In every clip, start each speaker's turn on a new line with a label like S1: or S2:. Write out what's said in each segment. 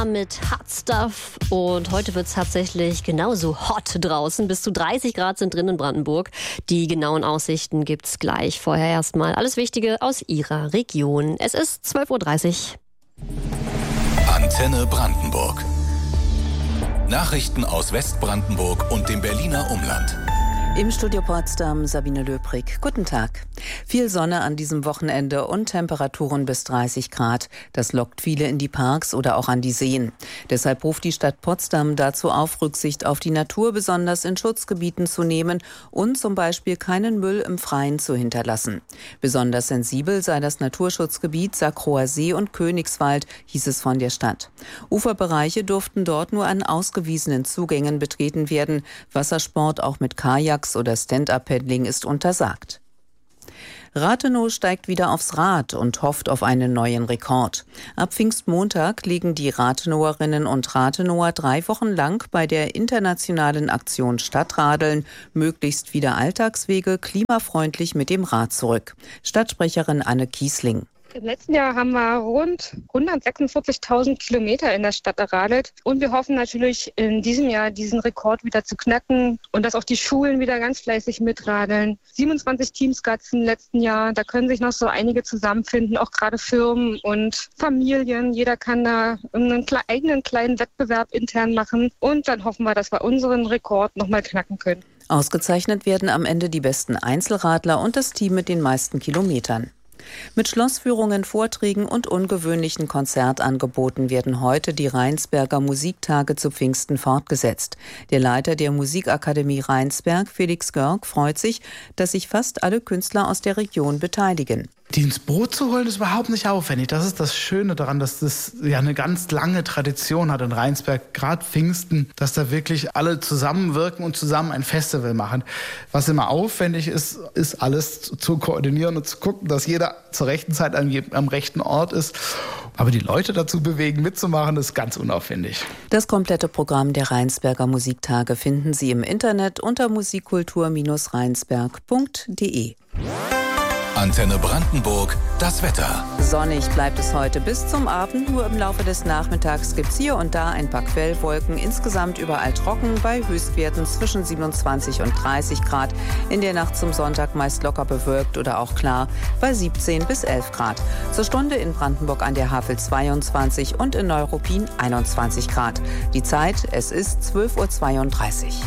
S1: Mit Hot Stuff und heute wird es tatsächlich genauso hot draußen. Bis zu 30 Grad sind drin in Brandenburg. Die genauen Aussichten gibt's gleich. Vorher erstmal alles Wichtige aus Ihrer Region. Es ist 12.30 Uhr.
S2: Antenne Brandenburg. Nachrichten aus Westbrandenburg und dem Berliner Umland.
S3: Im Studio Potsdam Sabine Löbrig. Guten Tag. Viel Sonne an diesem Wochenende und Temperaturen bis 30 Grad. Das lockt viele in die Parks oder auch an die Seen. Deshalb ruft die Stadt Potsdam dazu auf, Rücksicht auf die Natur besonders in Schutzgebieten zu nehmen und zum Beispiel keinen Müll im Freien zu hinterlassen. Besonders sensibel sei das Naturschutzgebiet Sackroer See und Königswald, hieß es von der Stadt. Uferbereiche durften dort nur an ausgewiesenen Zugängen betreten werden. Wassersport auch mit Kajak oder Stand-Up-Paddling ist untersagt. Rathenow steigt wieder aufs Rad und hofft auf einen neuen Rekord. Ab Pfingstmontag liegen die Rathenowerinnen und Rathenower 3 Wochen lang bei der internationalen Aktion Stadtradeln möglichst wieder Alltagswege klimafreundlich mit dem Rad zurück. Stadtsprecherin Anne Kiesling.
S4: Im letzten Jahr haben wir rund 146.000 Kilometer in der Stadt geradelt und wir hoffen natürlich in diesem Jahr diesen Rekord wieder zu knacken und dass auch die Schulen wieder ganz fleißig mitradeln. 27 Teams gab es im letzten Jahr, da können sich noch so einige zusammenfinden, auch gerade Firmen und Familien. Jeder kann da einen eigenen kleinen Wettbewerb intern machen und dann hoffen wir, dass wir unseren Rekord nochmal knacken können.
S3: Ausgezeichnet werden am Ende die besten Einzelradler und das Team mit den meisten Kilometern. Mit Schlossführungen, Vorträgen und ungewöhnlichen Konzertangeboten werden heute die Rheinsberger Musiktage zu Pfingsten fortgesetzt. Der Leiter der Musikakademie Rheinsberg, Felix Görg, freut sich, dass sich fast alle Künstler aus der Region beteiligen.
S5: Die ins Boot zu holen, ist überhaupt nicht aufwendig. Das ist das Schöne daran, dass das ja eine ganz lange Tradition hat in Rheinsberg, gerade Pfingsten, dass da wirklich alle zusammenwirken und zusammen ein Festival machen. Was immer aufwendig ist, ist alles zu koordinieren und zu gucken, dass jeder zur rechten Zeit am rechten Ort ist. Aber die Leute dazu bewegen, mitzumachen, ist ganz unaufwendig.
S3: Das komplette Programm der Rheinsberger Musiktage finden Sie im Internet unter musikkultur-rheinsberg.de.
S2: Antenne Brandenburg, das Wetter.
S3: Sonnig bleibt es heute bis zum Abend. Nur im Laufe des Nachmittags gibt es hier und da ein paar Quellwolken. Insgesamt überall trocken bei Höchstwerten zwischen 27 und 30 Grad. In der Nacht zum Sonntag meist locker bewölkt oder auch klar bei 17 bis 11 Grad. Zur Stunde in Brandenburg an der Havel 22 und in Neuruppin 21 Grad. Die Zeit, es ist 12.32 Uhr.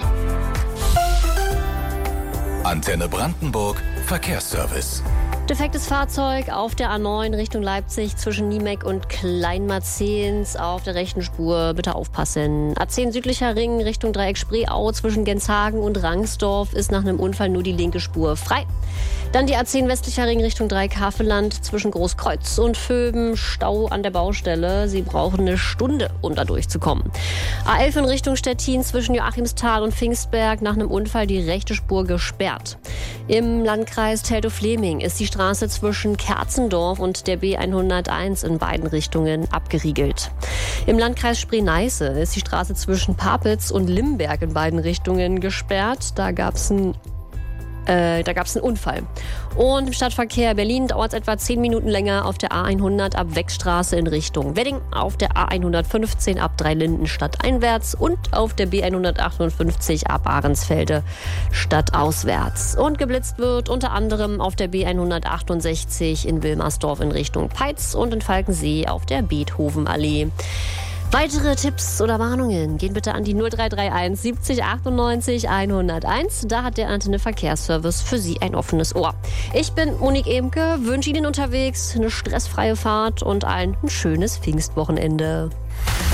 S2: Antenne Brandenburg, Verkehrsservice.
S1: Defektes Fahrzeug auf der A9 Richtung Leipzig zwischen Niemeck und Kleinmarzehns auf der rechten Spur. Bitte aufpassen. A10 südlicher Ring Richtung Dreieck Spreeau zwischen Genshagen und Rangsdorf ist nach einem Unfall nur die linke Spur frei. Dann die A10 westlicher Ring Richtung Dreieck Havelland zwischen Großkreuz und Vöben. Stau an der Baustelle. Sie brauchen eine Stunde, um da durchzukommen. A11 in Richtung Stettin zwischen Joachimsthal und Pfingstberg nach einem Unfall die rechte Spur gesperrt. Im Landkreis Teltow-Fleming ist die Straße zwischen Kerzendorf und der B101 in beiden Richtungen abgeriegelt. Im Landkreis Spree-Neiße ist die Straße zwischen Papitz und Limberg in beiden Richtungen gesperrt. Da gab es einen Unfall. Und im Stadtverkehr Berlin dauert es etwa 10 Minuten länger auf der A100 ab Weckstraße in Richtung Wedding, auf der A115 ab Dreilinden stadteinwärts und auf der B158 ab Ahrensfelde stadtauswärts. Und geblitzt wird unter anderem auf der B168 in Wilmersdorf in Richtung Peitz und in Falkensee auf der Beethovenallee. Weitere Tipps oder Warnungen gehen bitte an die 0331 70 98 101. Da hat der Antenne Verkehrsservice für Sie ein offenes Ohr. Ich bin Monique Emke, wünsche Ihnen unterwegs eine stressfreie Fahrt und allen ein schönes Pfingstwochenende.